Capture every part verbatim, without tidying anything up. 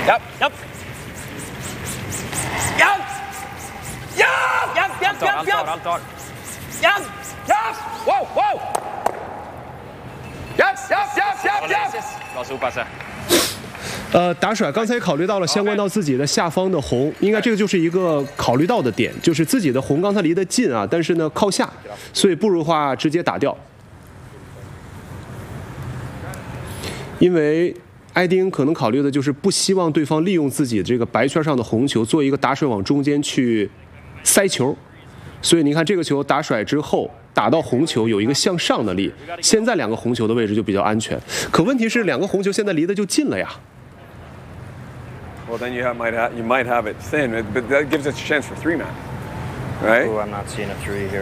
Japp, japp. Japp! Japp! Japp, japp, japp, japp! Allt tar, Japp! Japp! Wow, wow! Japp, japp, japp, japp, japp! Bra sopa, Hasse. 呃，打甩刚才也考虑到了相关到自己的下方的红，应该这个就是一个考虑到的点，就是自己的红刚才离得近啊，但是呢靠下，所以不如的话直接打掉。因为埃丁可能考虑的就是不希望对方利用自己这个白圈上的红球做一个打甩往中间去塞球，所以你看这个球打甩之后打到红球有一个向上的力，现在两个红球的位置就比较安全，可问题是两个红球现在离得就近了呀。 Well, then you have, might have, you might have it thin, but that gives us a chance for three man, right? Oh, I'm not seeing a three here.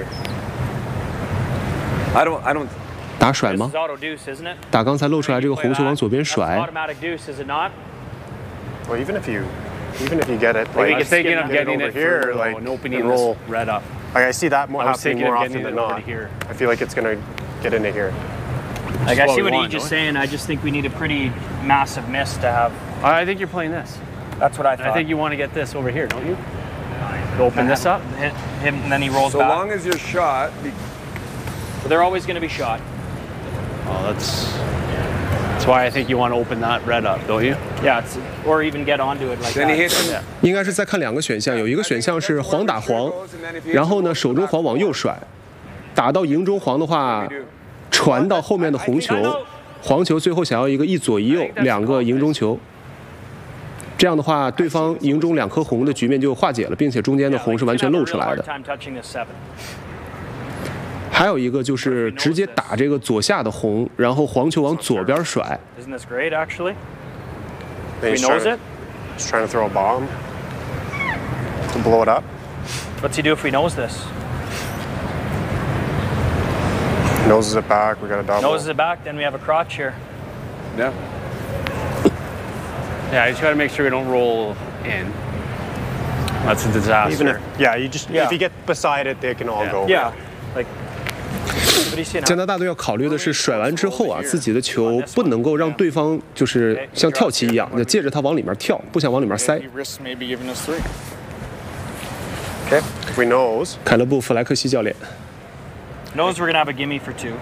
I don't, I don't. 打甩吗？ This is auto deuce, isn't it? 打刚才露出来这个红球往左边 That's 甩。 automatic deuce, is it not? Well, even if you, even if you get it, Like, like, you're thinking of get getting over it here, for, like, and opening and roll. this red up. Like, I see that more I was happening thinking more of often getting than it over not. to here. I feel like it's gonna get into here. Like, I what see we what want, he's just don't we? saying. I just think we need a pretty massive miss to have. I think you're playing this. That's what I thought. I think you want to get this over here, don't you? To open this up. Hit him, and then he rolls So back. long as you're shot. So they're always going to be shot. Oh, that's. That's why I think you want to open that red up, don't you? Yeah, it's, or even get onto it like Then he that. hits him. 应该是再看两个选项，有一个选项是黄打黄，然后呢手中黄往右甩，打到营中黄的话，传到后面的红球，黄球最后想要一个一左一右两个营中球。 这样的话，对方营中两颗红的局面就化解了，并且中间的红是完全露出来的。还有一个就是直接打这个左下的红，然后黄球往左边甩。 Isn't this great, actually? Then He he's knows trying it. to, he's trying to throw a bomb to blow it up. What's he do if he knows this? Noses it back. We got a double. Noses it back, then we have a crotch here. Yeah. Yeah, I just got to make sure we don't roll in. That's a disaster. Even if, yeah, you just Yeah. if you get beside it, they can all Yeah. go. Yeah, like. What do you see 加 now? 拿大队要考虑的是甩完之后啊，自己的球不能够让对方就是像跳棋一样，就借着它往里面跳，不想往里面塞。 He risks maybe giving us three. Okay. If we nose, 凯勒布·弗莱克西教练。 Knows we're gonna have a gimme for two.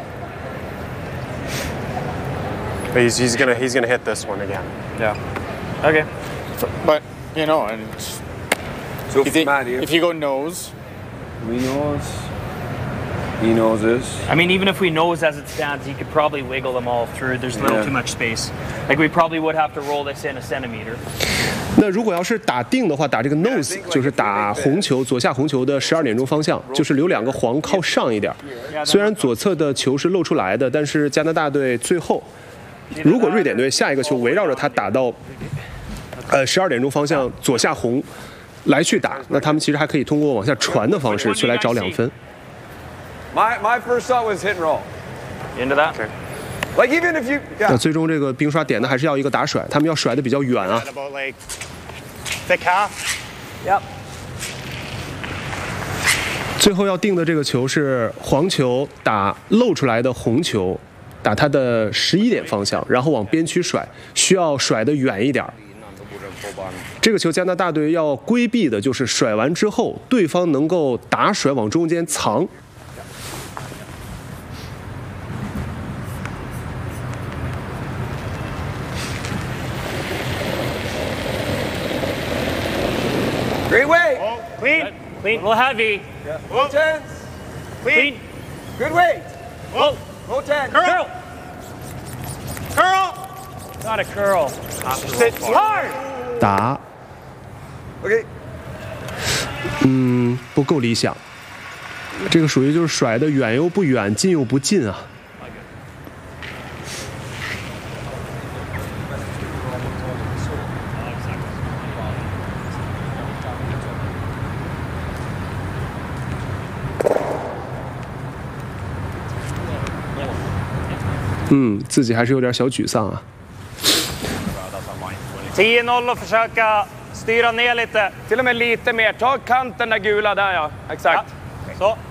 he's he's gonna he's gonna hit this one again. Yeah. Okay. But you know, and it's, So you think, Matt, if you go nose, we knows. He knows this. I mean, even if we nose as it stands, he could probably wiggle them all through. There's a little Yeah. too much space. Like we probably would have to roll this in a centimeter. 那如果要是打定的话，打这个 nose 就是打红球左下红球的十二点钟方向，就是留两个黄靠上一点。虽然左侧的球是露出来的，但是加拿大队最后，如果瑞典队下一个球围绕着它打到，呃十二点钟方向左下红来去打，那他们其实还可以通过往下传的方式去来找两分。 My my first thought was hit and roll. Into that. Okay. Like even if you. 那 Yeah. 最终这个冰刷点的还是要一个打甩，他们要甩的比较远啊。 At about like thick half. Yep. 最后要定的这个球是黄球打露出来的红球，打它的十一点方向，然后往边区甩，需要甩得远一点。这个球加拿大队要规避的就是甩完之后，对方能够打甩往中间藏。 Great weight. Clean. Clean. A little heavy. Low tens. Clean. Good weight. Whoa. Low ten. Curl. Curl. Not a curl. Sit Hard. 打， Okay. 嗯，不够理想。这个属于就是甩的远又不远，近又不近啊。 嗯，自己还是有点小沮丧啊。 tio noll och försöka styra ner lite. Till och med lite mer. Ta kanten där gula där ja. Exakt. Så.